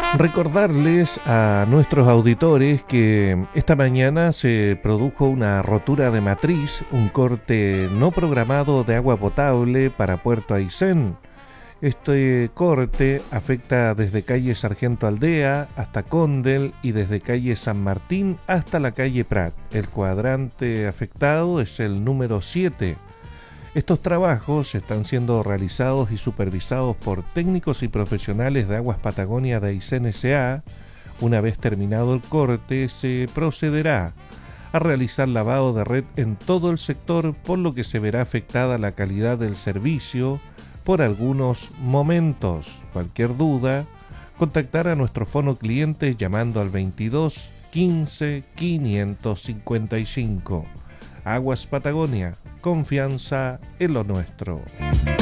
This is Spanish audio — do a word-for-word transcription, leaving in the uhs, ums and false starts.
Recordarles a nuestros auditores que esta mañana se produjo una rotura de matriz, un corte no programado de agua potable para Puerto Aysén. Este corte afecta desde calle Sargento Aldea hasta Condel y desde calle San Martín hasta la calle Prat. El cuadrante afectado es el número siete. Estos trabajos están siendo realizados y supervisados por técnicos y profesionales de Aguas Patagonia de Aysén S A Una vez terminado el corte, se procederá a realizar lavado de red en todo el sector, por lo que se verá afectada la calidad del servicio por algunos momentos. Cualquier duda, contactar a nuestro fono cliente llamando al veintidós quince quinientos cincuenta y cinco. Aguas Patagonia, confianza en lo nuestro.